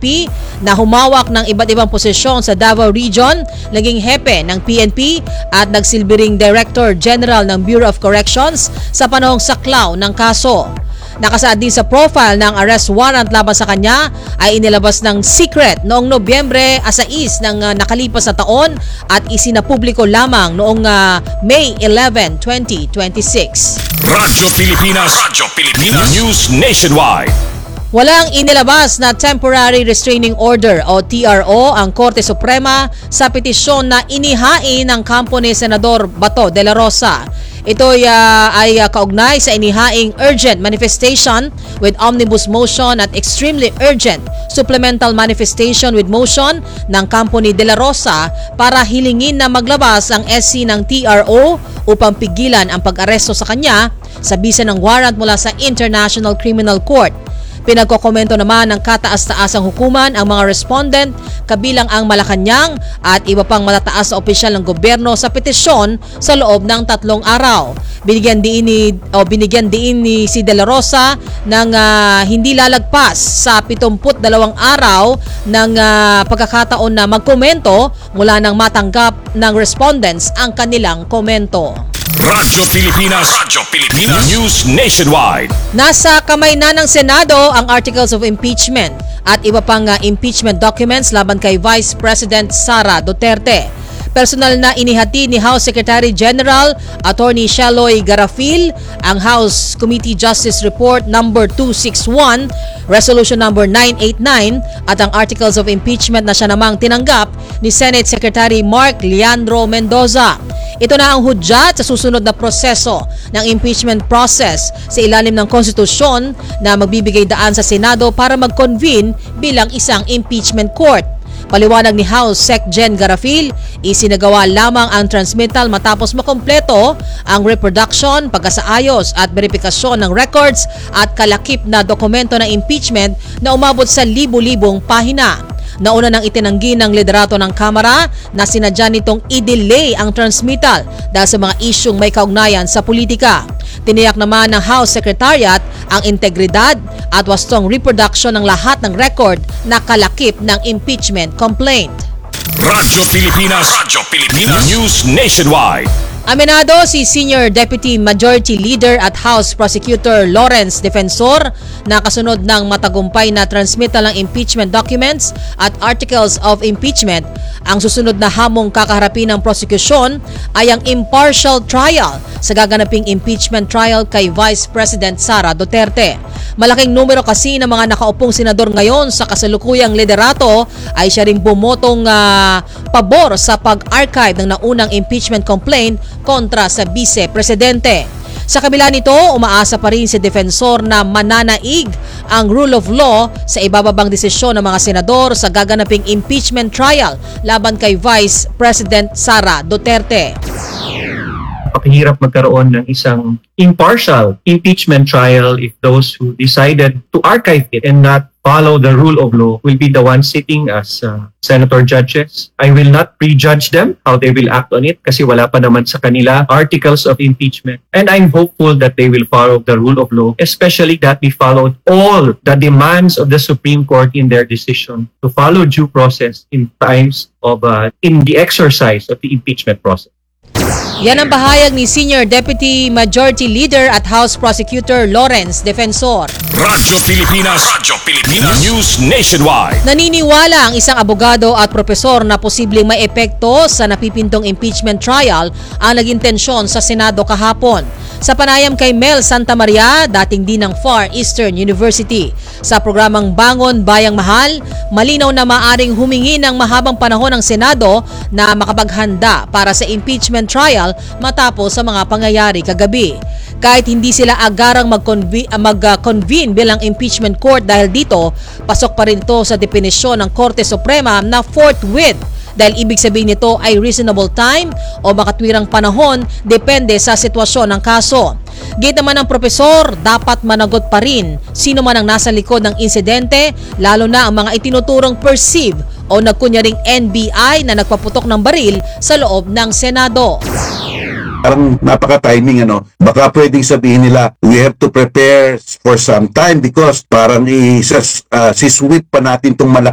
PNP na humawak ng iba't ibang posisyon sa Davao Region, naging hepe ng PNP at nagsilbi ring Director General ng Bureau of Corrections sa panahong saklaw ng kaso. Nakasaad din sa profile ng arrest warrant laban sa kanya ay inilabas ng secret noong Nobyembre 6 ng nakalipas na taon at isinapubliko lamang noong May 11, 2026. Radyo Pilipinas News Nationwide. Walang inilabas na Temporary Restraining Order o TRO ang Korte Suprema sa petisyon na inihain ng kampo ni Senador Bato de la Rosa. Ito ay kaugnay sa inihaing urgent manifestation with omnibus motion at extremely urgent supplemental manifestation with motion ng kampo ni De La Rosa para hilingin na maglabas ang SC ng TRO upang pigilan ang pag-aresto sa kanya sa bisa ng warrant mula sa International Criminal Court. Pinagkokomento naman ng kataas-taasang hukuman ang mga respondent kabilang ang Malacanang at iba pang matataas na opisyal ng gobyerno sa petisyon sa loob ng 3 araw. Binigyan din ni si De La Rosa ng hindi lalagpas sa 72 araw ng pagkakataon na magkomento mula nang matanggap ng respondents ang kanilang komento. Radyo Pilipinas News Nationwide. Nasa kamay na ng Senado ang Articles of Impeachment at iba pang impeachment documents laban kay Vice President Sara Duterte. Personal na inihati ni House Secretary General Attorney Sheloy Garafil ang House Committee Justice Report number 261, Resolution number 989 at ang Articles of Impeachment na siya namang tinanggap ni Senate Secretary Mark Leandro Mendoza. Ito na ang hudyat sa susunod na proseso ng impeachment process sa ilalim ng konstitusyon na magbibigay daan sa Senado para mag-convene bilang isang impeachment court. Paliwanag ni House Sec Gen Garafil, isinagawa lamang ang transmittal matapos makompleto ang reproduction, pagkasaayos at verifikasyon ng records at kalakip na dokumento ng impeachment na umabot sa libu-libong pahina. Nauna nang itinanggi ng liderato ng Kamara na sinadya nitong i-delay ang transmittal dahil sa mga isyung may kaugnayan sa politika. Tiniyak naman ng House Secretariat ang integridad at wastong reproduction ng lahat ng record na kalakip ng impeachment complaint. Radyo Pilipinas News Nationwide. Aminado si Senior Deputy Majority Leader at House Prosecutor Lawrence Defensor na kasunod ng matagumpay na transmittal ng impeachment documents at articles of impeachment, ang susunod na hamong kakaharapin ng prosecution ay ang impartial trial sa gaganaping impeachment trial kay Vice President Sara Duterte. Malaking numero kasi ng mga nakaupong senador ngayon sa kasalukuyang liderato ay siya rin bumotong pabor sa pag-archive ng naunang impeachment complaint kontra sa Vice-Presidente. Sa kabila nito, umaasa pa rin si Defensor na mananaig ang rule of law sa ibababang desisyon ng mga senador sa gaganaping impeachment trial laban kay Vice President Sara Duterte. Napakahirap magkaroon ng isang impartial impeachment trial if those who decided to archive it and not follow the rule of law will be the ones sitting as senator judges. I will not prejudge them how they will act on it kasi wala pa naman sa kanila articles of impeachment. And I'm hopeful that they will follow the rule of law, especially that we followed all the demands of the Supreme Court in their decision to follow due process in times of in the exercise of the impeachment process. Yan ang pahayag ni Senior Deputy Majority Leader at House Prosecutor Lawrence Defensor. Radyo Pilipinas News Nationwide. Naniniwala ang isang abogado at propesor na posibleng may epekto sa napipintong impeachment trial ang naging tensyon sa Senado kahapon. Sa panayam kay Mel Santa Maria, dating dean ng Far Eastern University, sa programang Bangon Bayang Mahal, malinaw na maaring humingi ng mahabang panahon ng Senado na makapaghanda para sa impeachment trial matapos sa mga pangyayari kagabi. Kahit hindi sila agarang mag-convene bilang impeachment court dahil dito, pasok pa rin ito sa definisyon ng Korte Suprema na forthwith dahil ibig sabihin nito ay reasonable time o makatwirang panahon depende sa sitwasyon ng kaso. Gate naman ng propesor, dapat managot pa rin sino man ang nasa likod ng insidente, lalo na ang mga itinuturong perceive o nagkunyaring NBI na nagpaputok ng baril sa loob ng Senado. Parang napaka-timing, baka pwedeng sabihin nila, we have to prepare for some time because parang siswip pa natin itong